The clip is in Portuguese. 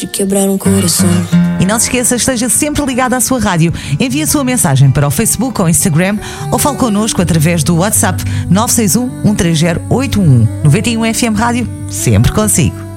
de quebrar um coração. E não se esqueça, esteja sempre ligado à sua rádio. Envie a sua mensagem para o Facebook ou Instagram ou fale connosco através do WhatsApp 961 130 811. 91 FM Rádio, sempre consigo.